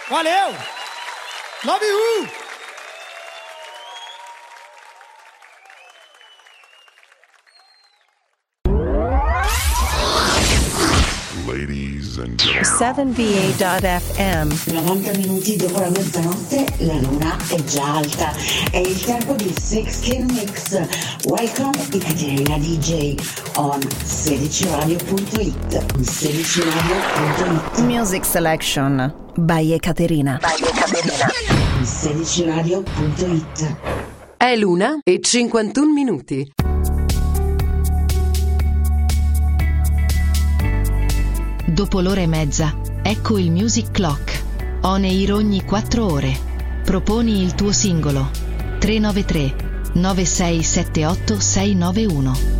Valeu! Love you! Ladies and gentlemen. 7va.fm. 90 minuti dopo la mezzanotte la luna è già alta. È il tempo di Six King Mix. Welcome Ekaterina DJ on 16radio.it. 16radio.it. Music Selection by Ekaterina. 16radio.it. È l'una e 51 minuti. Dopo l'ora e mezza, ecco il Music Clock. On air ogni 4 ore. Proponi il tuo singolo. 393 9678 691.